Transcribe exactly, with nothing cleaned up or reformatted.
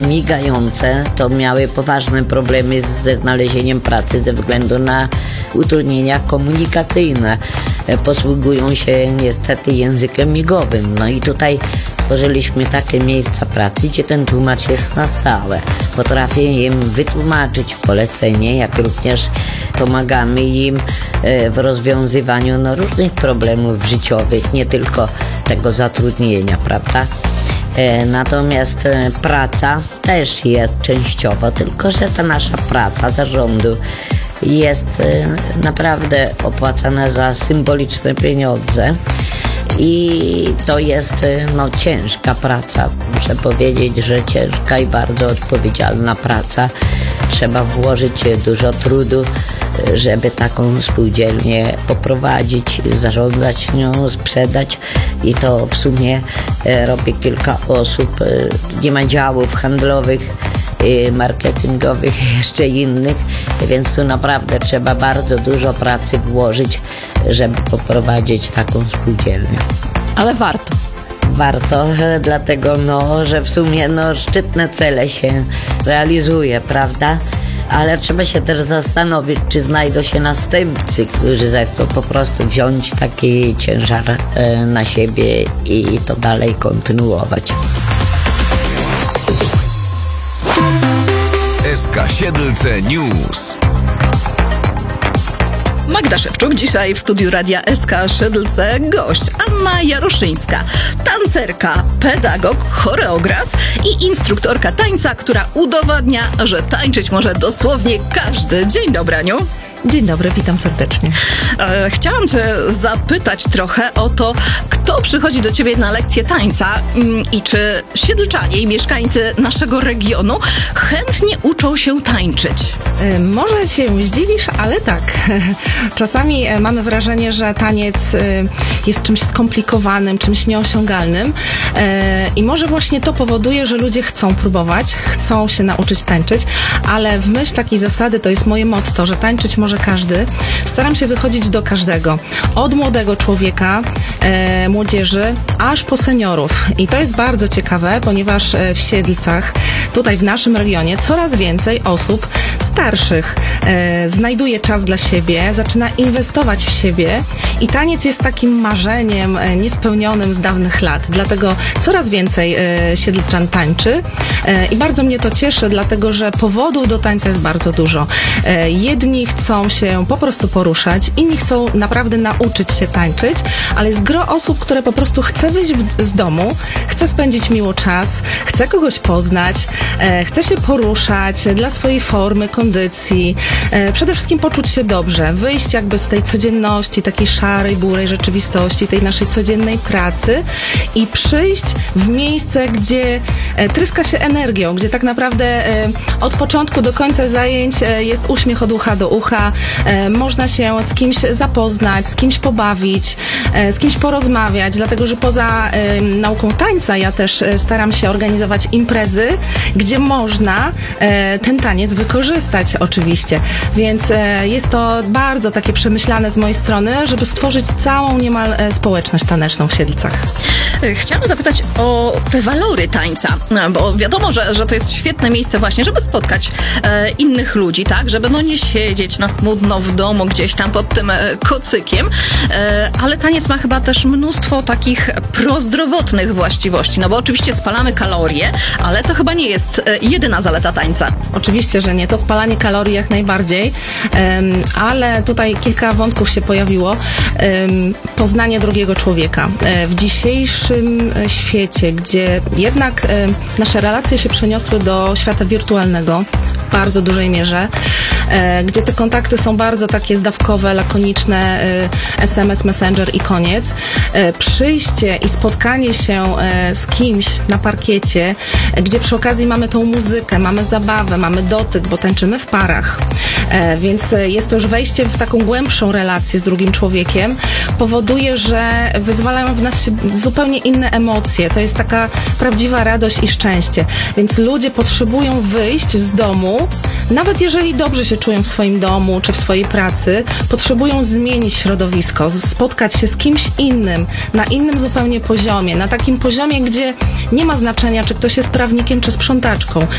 migające, to miały poważne problemy ze znalezieniem pracy ze względu na utrudnienia komunikacyjne. Posługują się niestety językiem migowym. No i tutaj stworzyliśmy takie miejsca pracy, gdzie ten tłumacz jest na stałe. Potrafię im wytłumaczyć polecenie, jak również pomagamy im w rozwiązywaniu no, różnych problemów życiowych, nie tylko tego zatrudnienia, prawda? Natomiast praca też jest częściowo, tylko że ta nasza praca zarządu jest naprawdę opłacana za symboliczne pieniądze i to jest no, ciężka praca. Muszę powiedzieć, że ciężka i bardzo odpowiedzialna praca. Trzeba włożyć dużo trudu, żeby taką spółdzielnię poprowadzić, zarządzać nią, sprzedać i to w sumie robi kilka osób. Nie ma działów handlowych, marketingowych i jeszcze innych, więc tu naprawdę trzeba bardzo dużo pracy włożyć, żeby poprowadzić taką spółdzielnię. Ale warto. Warto, dlatego no, że w sumie no, szczytne cele się realizuje, prawda? Ale trzeba się też zastanowić, czy znajdą się następcy, którzy zechcą po prostu wziąć taki ciężar e, na siebie i to dalej kontynuować. S K Siedlce News. Magda Szewczuk, dzisiaj w studiu Radia S K Siedlce gość Anna Jaroszyńska, tancerka, pedagog, choreograf i instruktorka tańca, która udowadnia, że tańczyć może dosłownie każdy. Dzień dobry, Aniu. Dzień dobry, witam serdecznie. E, chciałam Cię zapytać trochę o to, kto przychodzi do Ciebie na lekcje tańca mm, i czy siedlczanie i mieszkańcy naszego regionu chętnie uczą się tańczyć? E, może się zdziwisz, ale tak. Czasami e, mamy wrażenie, że taniec e, jest czymś skomplikowanym, czymś nieosiągalnym e, i może właśnie to powoduje, że ludzie chcą próbować, chcą się nauczyć tańczyć, ale w myśl takiej zasady to jest moje motto, że tańczyć może każdy. Staram się wychodzić do każdego. Od młodego człowieka, e, młodzieży, aż po seniorów. I to jest bardzo ciekawe, ponieważ e, w Siedlcach, tutaj w naszym regionie, coraz więcej osób starszych e, znajduje czas dla siebie, zaczyna inwestować w siebie i taniec jest takim marzeniem e, niespełnionym z dawnych lat. Dlatego coraz więcej e, siedlczan tańczy e, i bardzo mnie to cieszy, dlatego że powodów do tańca jest bardzo dużo. E, jedni chcą się po prostu poruszać, inni chcą naprawdę nauczyć się tańczyć, ale jest gro osób, które po prostu chce wyjść z domu, chce spędzić miło czas, chce kogoś poznać, e, chce się poruszać dla swojej formy, kondycji, e, przede wszystkim poczuć się dobrze, wyjść jakby z tej codzienności, takiej szarej, burej rzeczywistości, tej naszej codziennej pracy i przyjść w miejsce, gdzie e, tryska się energią, gdzie tak naprawdę e, od początku do końca zajęć e, jest uśmiech od ucha do ucha, e, można się z kimś zapoznać, z kimś pobawić, e, z kimś porozmawiać, dlatego że poza e, nauką tańca ja też e, staram się organizować imprezy, gdzie można e, ten taniec wykorzystać oczywiście, więc e, jest to bardzo takie przemyślane z mojej strony, żeby stworzyć całą niemal e, społeczność taneczną w Siedlcach. Chciałam zapytać o te walory tańca, bo wiadomo, że, że to jest świetne miejsce właśnie, żeby spotkać e, innych ludzi, tak? Żeby no nie siedzieć na smutno w domu gdzieś tam pod tym e, kocykiem, e, ale taniec ma chyba też mnóstwo takich prozdrowotnych właściwości, no bo oczywiście spalamy kalorie, ale to chyba nie jest e, jedyna zaleta tańca. Oczywiście, że nie. To spalanie kalorii jak najbardziej, um, ale tutaj kilka wątków się pojawiło. Um, poznanie drugiego człowieka. E, w dzisiejszym świecie, gdzie jednak e, nasze relacje się przeniosły do świata wirtualnego w bardzo dużej mierze, e, gdzie te kontakty są bardzo takie zdawkowe, lakoniczne, e, S M S, Messenger i koniec. E, przyjście i spotkanie się e, z kimś na parkiecie, e, gdzie przy okazji mamy tą muzykę, mamy zabawę, mamy dotyk, bo tańczymy w parach, e, więc jest to już wejście w taką głębszą relację z drugim człowiekiem, powoduje, że wyzwalają w nas się zupełnie inne emocje. To jest taka prawdziwa radość i szczęście. Więc ludzie potrzebują wyjść z domu, nawet jeżeli dobrze się czują w swoim domu czy w swojej pracy, potrzebują zmienić środowisko, spotkać się z kimś innym, na innym zupełnie poziomie, na takim poziomie, gdzie nie ma znaczenia, czy ktoś jest prawnikiem, czy sprzątaczką.